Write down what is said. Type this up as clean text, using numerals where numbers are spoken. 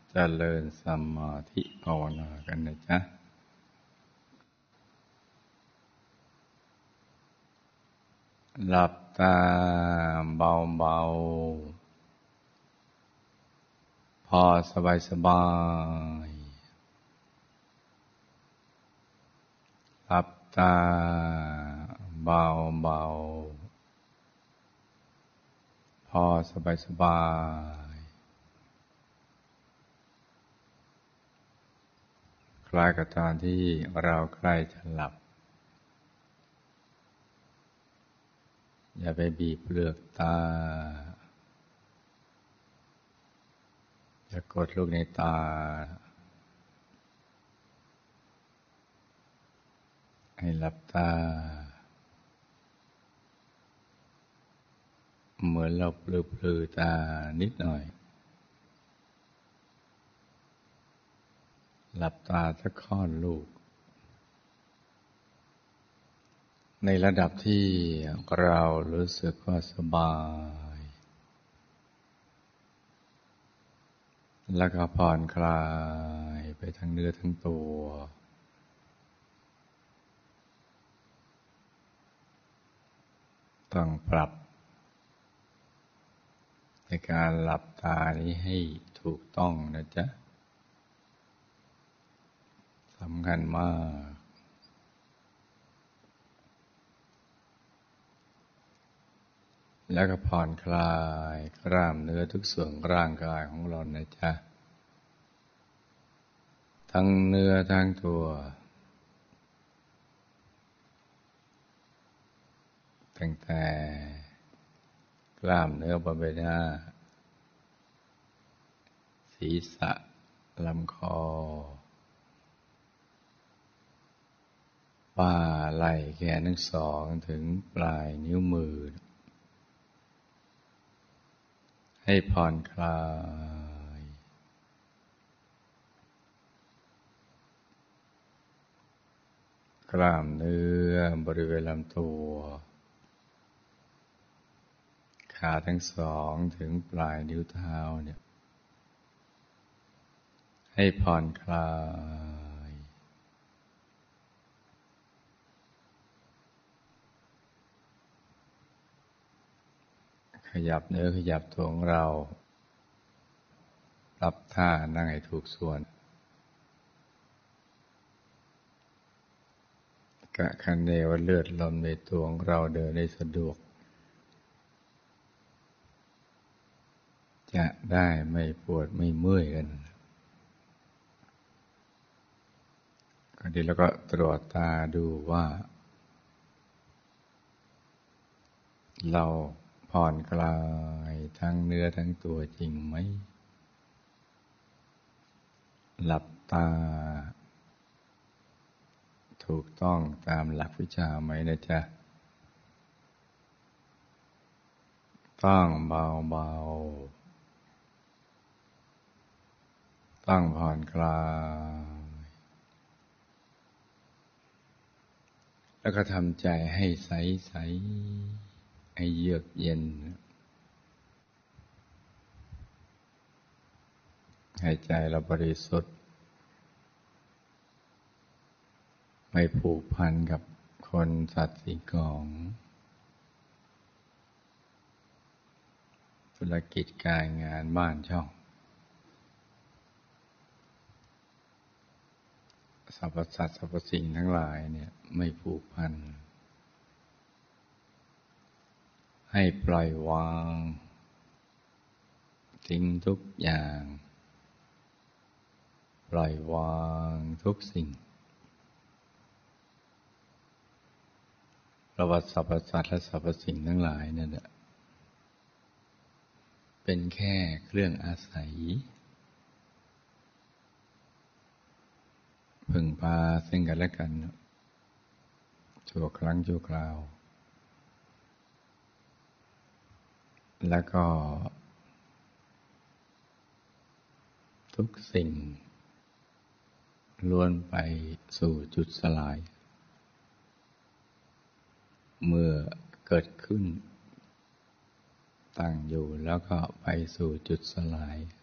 เจริญสมาธิภาวนากันนะจ๊ะหลับตาเบาๆพอสบายหลับตาเบาๆพอสบายคล้ายกับตอนที่เราใกล้จะหลับอย่าไปบีบเปลือกตาอย่ากดลูกในตาให้หลับตาเหมือนเราปลือตานิดหน่อยหลับตาสักค่อนลูกในระดับที่เรารู้สึกว่าสบายแล้วก็ผ่อนคลายไปทั้งเนื้อทั้งตัวต้องปรับในการหลับตานี้ให้ถูกต้องนะจ๊ะสำคัญมากแล้วก็ผ่อนคลายกล้ามเนื้อทุกส่วนร่างกายของเรานะจ๊ะทั้งเนื้อทั้งตัวตั้งแต่กล้ามเนื้อบริเวณหน้าศีรษะลำคอบ่าไหล่แขนทั้งสองถึงปลายนิ้วมือให้ผ่อนคลายกล้ามเนื้อบริเวณลำตัวขาทั้งสองถึงปลายนิ้วเท้าเนี่ยให้ผ่อนคลายขยับเนื้อขยับตัวของเราปรับท่านั่งให้ถูกส่วนกะคันเนว่าเลือดลมในตัวของเราเดินได้สะดวกจะได้ไม่ปวดไม่เมื่อยกันก็ดีแล้วก็ตรวจตาดูว่าเราผ่อนคลายทั้งเนื้อทั้งตัวจริงไหมหลับตาถูกต้องตามหลักวิชาไหมนะจ๊ะต้องเบาๆต้องผ่อนคลายแล้วก็ทำใจให้ใสๆให้เยือกเย็นให้ใจเราบริสุทธิ์ไม่ผูกพันกับคนสัตว์สิ่งของธุรกิจการงานบ้านช่องสรรพสัตว์สรรพสิ่งทั้งหลายเนี่ยไม่ผูกพันให้ปล่อยวางทิ้งทุกอย่างปล่อยวางทุกสิ่งเพราะว่าสรรพสัตว์และสรรพสิ่งทั้งหลายนั่นแหละเป็นแค่เครื่องอาศัยพึ่งพาซึ่งกันและกันชั่วครั้งชั่วคราวแล้วก็ทุกสิ่งล้วนไปสู่จุดสลายเมื่อเกิดขึ้นตั้งอยู่แล้วก็ไปสู่จุดสลาย